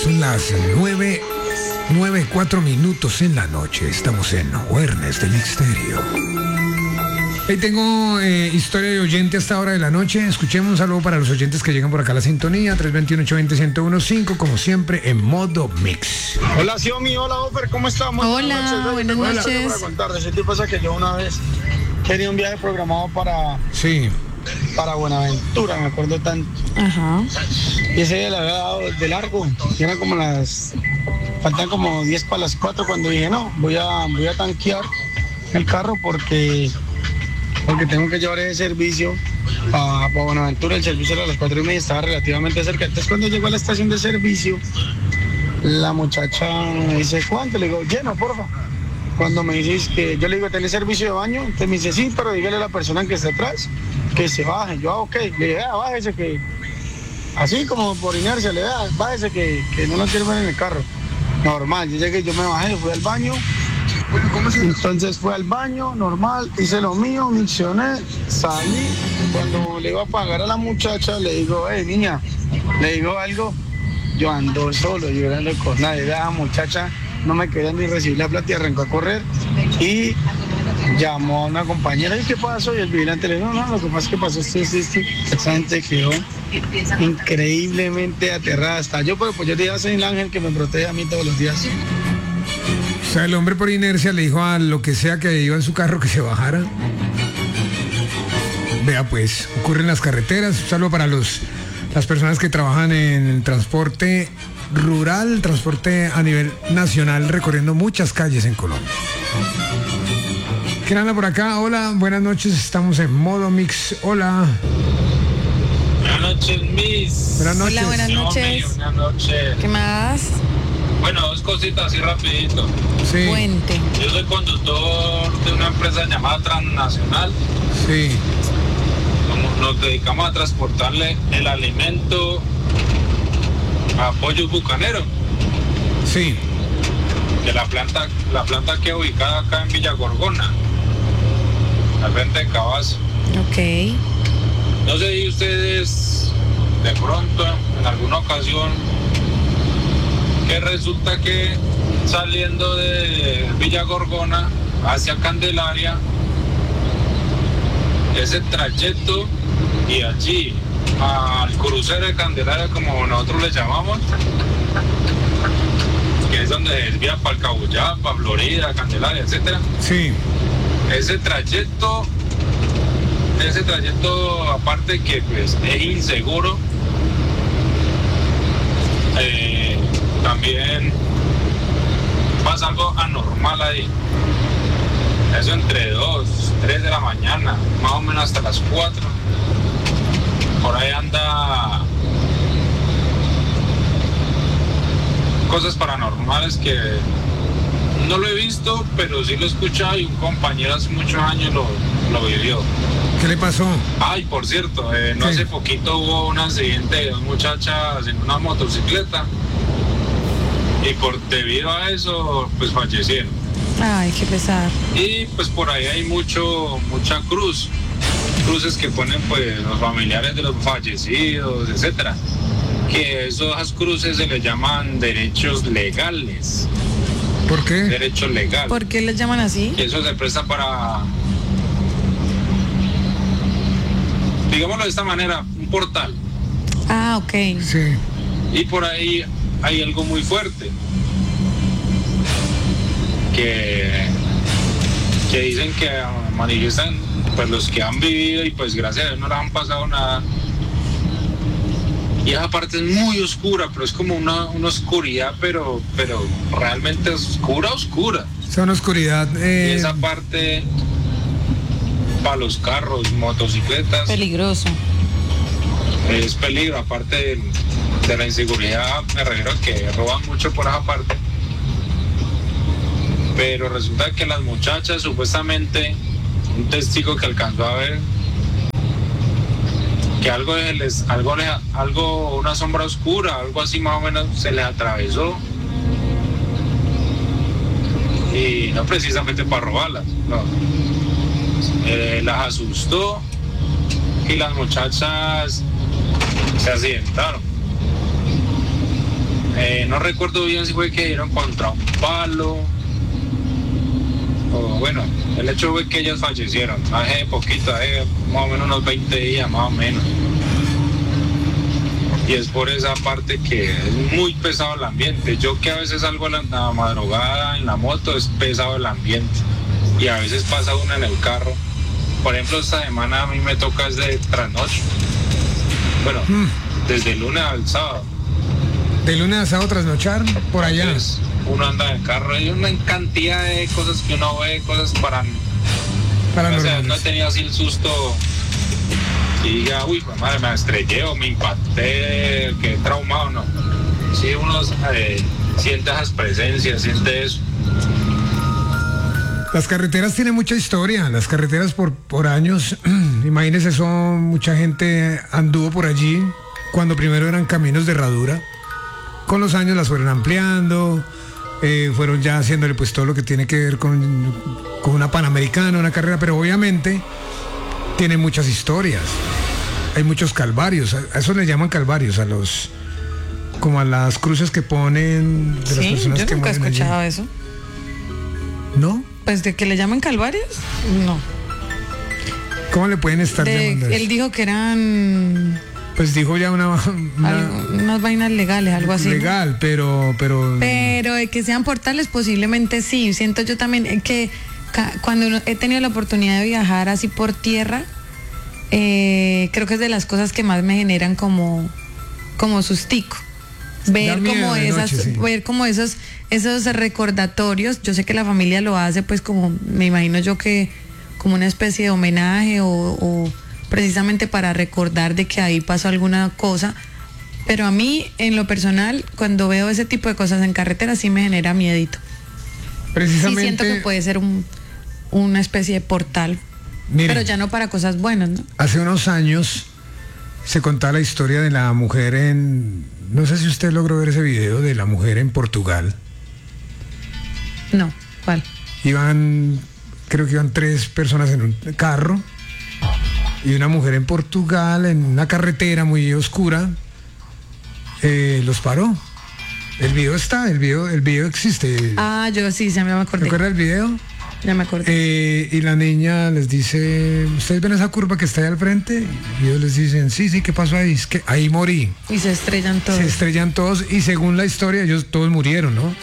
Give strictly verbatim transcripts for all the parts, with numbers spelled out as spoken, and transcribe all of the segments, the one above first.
Son las nueve, nueve, cuatro minutos en la noche. Estamos en Jueves del Misterio. Ahí tengo eh, historia de oyente a esta hora de la noche. Escuchemos un saludo para los oyentes que llegan por acá a la sintonía. tres dos uno, ocho dos cero, uno uno cinco, como siempre, en modo mix. Hola, Xiomi. Hola, Ofer. ¿Cómo estamos? Hola, buenas noches. Buenas noches. Para contarles, ¿qué pasa? Que yo una vez tenía un viaje programado para... Sí. Para Buenaventura, me acuerdo tanto. Ajá. Y ese día le había dado de largo. Y eran como las... Faltan como diez para las cuatro cuando dije, no, voy a, voy a tanquear el carro porque... porque tengo que llevar ese servicio a, a Buenaventura. El servicio era a las cuatro y media, estaba relativamente cerca. Entonces cuando llegó a la estación de servicio, la muchacha me dice, ¿cuánto? Le digo, lleno, porfa. Cuando me dices que yo le digo, ¿tenés servicio de baño? Entonces me dice, sí, pero dígale a la persona que está atrás que se baje. Yo, ah, ok. Le dije, ah, bájese que... Así como por inercia, le da, bájese que, que no lo quiero ver en el carro. Normal, yo llegué, yo me bajé, fui al baño. Entonces fui al baño, normal, hice lo mío, miccioné, salí. Cuando le iba a pagar a la muchacha, le digo, hey, niña, le digo algo. Yo ando solo, yo ando con nadie. La muchacha no me quería ni recibir la plata y arrancó a correr. Y llamó a una compañera, ¿y qué pasó? Y el vigilante le dijo, no, no, lo que pasa es que pasó esto, esto, esto. Esa gente quedó increíblemente aterrada. Hasta yo, pero pues yo le dije a San Ángel que me protege a mí todos los días. O sea, el hombre por inercia le dijo a lo que sea que iba en su carro que se bajara. Vea pues, ocurre en las carreteras. Un saludo para los, las personas que trabajan en el transporte rural, transporte a nivel nacional, recorriendo muchas calles en Colombia. ¿Quién anda por acá? Hola, buenas noches, estamos en modo mix. Hola. Buenas noches, Miss. Buenas noches. Hola, buenas noches. No, buenas noches. ¿Qué más? Bueno, dos cositas así rapidito. Sí. Puente. Yo soy conductor de una empresa llamada Transnacional. Sí. Nos dedicamos a transportarle el alimento a Pollos Bucanero. Sí. De la planta, la planta que ubicada acá en Villa Gorgona, al frente de Cabazo. Ok. No sé si ustedes de pronto, en alguna ocasión, que resulta que saliendo de Villa Gorgona hacia Candelaria, ese trayecto y allí al crucero de Candelaria, como nosotros le llamamos, que es donde desvía para el Cabullá, para Florida, Candelaria, etcétera. Sí. Ese trayecto, ese trayecto aparte que pues es inseguro, eh, también pasa algo anormal ahí. Eso entre dos, tres de la mañana, más o menos hasta las cuatro. Por ahí anda cosas paranormales que no lo he visto, pero sí lo he escuchado y un compañero hace muchos años lo, lo vivió. ¿Qué le pasó? Ay, por cierto, eh, no ¿Qué? hace poquito hubo un accidente de dos muchachas en una motocicleta y por debido a eso, pues fallecieron. Ay, qué pesar. Y pues por ahí hay mucho, mucha cruz, cruces que ponen pues los familiares de los fallecidos, etcétera. Que esas cruces se les llaman derechos legales. ¿Por qué? Derecho legal. ¿Por qué les llaman así? Y eso se presta para, digámoslo de esta manera, un portal. Ah, ok. Sí. Y por ahí hay algo muy fuerte. Que, que dicen que manifiestan pues los que han vivido y pues gracias a Dios no les han pasado nada. Y esa parte es muy oscura, pero es como una, una oscuridad, pero, pero realmente oscura, oscura. Es una oscuridad. Eh... Y esa parte para los carros, motocicletas. Peligroso. Es peligro, aparte de, de la inseguridad, me refiero a que roban mucho por esa parte. Pero resulta que las muchachas, supuestamente, un testigo que alcanzó a ver, que algo les, algo les, algo, una sombra oscura, algo así más o menos se les atravesó. Y no precisamente para robarlas, no. Eh, las asustó y las muchachas se accidentaron. Eh, no recuerdo bien si fue que dieron contra un palo. O bueno, el hecho fue que ellos fallecieron. Hace poquito, hace más o menos unos veinte días, más o menos. Y es por esa parte que es muy pesado el ambiente. Yo que a veces salgo a la, a la madrugada en la moto, es pesado el ambiente. Y a veces pasa uno en el carro. Por ejemplo, esta semana a mí me toca desde trasnoche. Bueno, mm. desde el lunes al sábado. ¿De lunes a sábado trasnochar? Por allá. Entonces, uno anda en el carro, hay una cantidad de cosas que uno ve, cosas para... para o sea, no he tenido así el susto y diga, uy, madre, me estrellé o me impacté, que traumado, no. Sí, uno eh, siente esas presencias, siente eso. Las carreteras tienen mucha historia, las carreteras por, por años, imagínense eso, mucha gente anduvo por allí cuando primero eran caminos de herradura, con los años las fueron ampliando, eh, fueron ya haciéndole pues todo lo que tiene que ver con, con una Panamericana, una carrera, pero obviamente tiene muchas historias, hay muchos calvarios, a, a eso le llaman calvarios, a los, como a las cruces que ponen de sí, las personas yo que nunca he mueren escuchado allí. eso. ¿No? Pues de que le llaman calvarios, no. ¿Cómo le pueden estar De, llamando eso? él dijo que eran... Pues dijo ya una, una algo, unas vainas legales, algo así. Legal, ¿no? pero, pero. Pero de que sean portales, posiblemente sí. Siento yo también que ca- cuando uno- he tenido la oportunidad de viajar así por tierra, eh, creo que es de las cosas que más me generan como, como sustico. Ver miedo como de esas, noche, sí. ver como esos, esos recordatorios. Yo sé que la familia lo hace, pues como, me imagino yo que como una especie de homenaje o, o precisamente para recordar de que ahí pasó alguna cosa, pero a mí en lo personal cuando veo ese tipo de cosas en carretera sí me genera miedito. Precisamente. Sí siento que puede ser un, una especie de portal, Mire, pero ya no para cosas buenas, ¿no? hace unos años se contaba la historia de la mujer en, no sé si usted logró ver ese video de la mujer en Portugal. No, ¿cuál? Iban, creo que iban tres personas en un carro. Y una mujer en Portugal, en una carretera muy oscura, eh, los paró. El video está, el video, el video existe. Ah, yo sí, ya me acordé. ¿Te acuerdas del video? Ya me acordé. Eh, y la niña les dice, ¿ustedes ven esa curva que está ahí al frente? Y ellos les dicen, sí, sí, ¿qué pasó ahí? Es que ahí morí. Y se estrellan todos. Se estrellan todos y según la historia, ellos todos murieron, ¿no?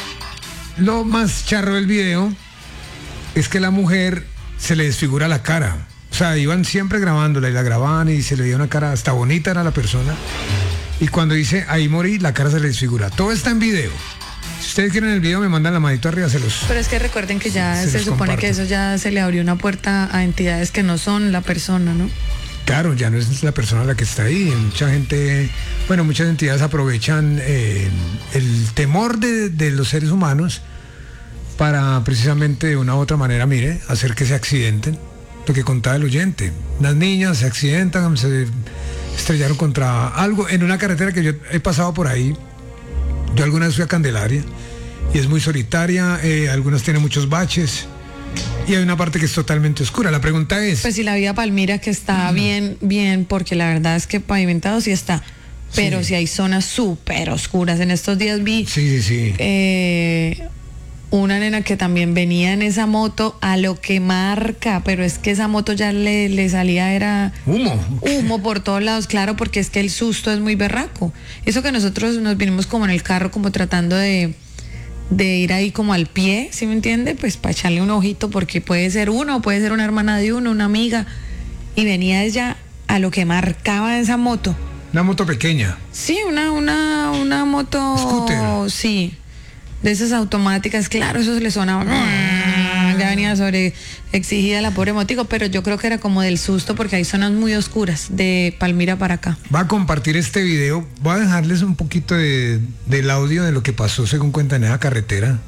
Lo más charro del video es que la mujer se le desfigura la cara. O sea, iban siempre grabándola y la grababan y se le veía una cara, hasta bonita era la persona. Y cuando dice, ahí morí, la cara se le desfigura. Todo está en video. Si ustedes quieren el video, me mandan la manito arriba, se los... Pero es que recuerden que ya se se, los supone comparto. que eso ya se le abrió una puerta a entidades que no son la persona, ¿no? Claro, ya no es la persona la que está ahí. Mucha gente, bueno, muchas entidades aprovechan eh, el temor de, de los seres humanos para precisamente de una u otra manera, mire, hacer que se accidenten. Lo que contaba el oyente. Las niñas se accidentan, se estrellaron contra algo en una carretera que yo he pasado por ahí. Yo alguna vez fui a Candelaria y es muy solitaria, eh, algunas tienen muchos baches y hay una parte que es totalmente oscura. La pregunta es... Pues si la vía Palmira que está bien, bien, porque la verdad es que pavimentado sí está, pero Sí. si hay zonas súper oscuras. En estos días vi Sí, sí, sí. eh, una nena que también venía en esa moto a lo que marca, pero es que esa moto ya le, le salía, era Humo. humo por todos lados, claro, porque es que el susto es muy berraco. Eso que nosotros nos vinimos como en el carro, como tratando de, de ir ahí como al pie, ¿sí me entiende? Pues para echarle un ojito, porque puede ser uno, puede ser una hermana de uno, una amiga, y venía ella a lo que marcaba esa moto. Una moto pequeña. Sí, una, una, una moto. Scooter. Sí. De esas automáticas, claro, eso se le sonaba. Ya venía sobre exigida la pobre motico, pero yo creo que era como del susto porque hay zonas muy oscuras de Palmira para acá. Va a compartir este video. Voy a dejarles un poquito de, del audio de lo que pasó según cuentan en esa carretera.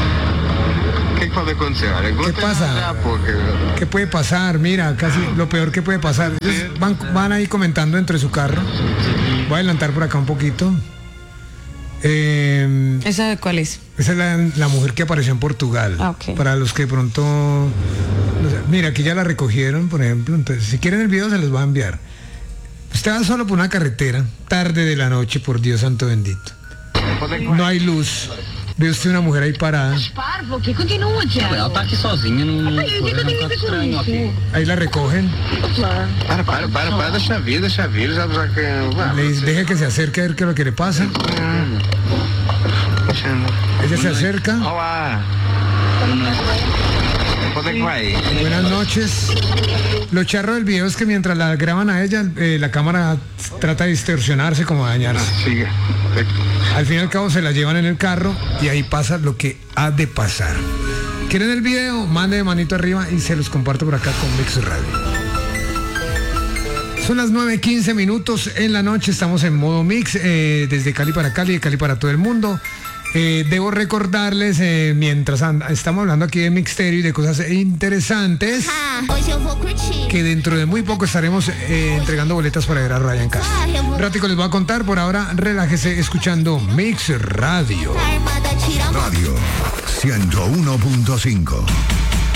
Che cosa aconsejar? ¿Qué pasa? ¿Qué puede pasar? Mira, casi lo peor que puede pasar. Ellos van, van ahí comentando dentro de su carro. Voy a adelantar por acá un poquito. Eh, ¿Esa cuál es? esa es la, la mujer que apareció en Portugal. Ah, ok. Para los que de pronto... no sé, mira, aquí ya la recogieron, por ejemplo. Entonces, si quieren el video, se los va a enviar. Usted va solo por una carretera, tarde de la noche, por Dios santo bendito. No hay luz. Ve usted una mujer ahí parada. Para, porque continua, Thiago. Ela tá aqui sozinha, não. Aí, o que, que eu tenho a ver com isso? Ahí la recogen. Para, para, para, para, deixa vir, deixa vir, já, já que... Le deja que se acerque a ver qué es lo que le pasa. Ella se acerca. Olá. Quando é que vai? Buenas noches. Lo charro del video es que mientras la graban a ella, eh, la cámara trata de distorsionarse, como dañarse. Siga. Al fin y al cabo se la llevan en el carro y ahí pasa lo que ha de pasar. ¿Quieren el video? Mande manito arriba y se los comparto por acá con Mix Radio. Son las nueve quince minutos en la noche, estamos en modo Mix, eh, desde Cali para Cali, de Cali para todo el mundo. Eh, debo recordarles, eh, mientras and- estamos hablando aquí de Mixterio y de cosas interesantes, que dentro de muy poco estaremos eh, entregando boletas para ver a Ryan Castro. Un ratico les voy a contar, por ahora relájese escuchando Mix Radio. Radio ciento uno punto cinco.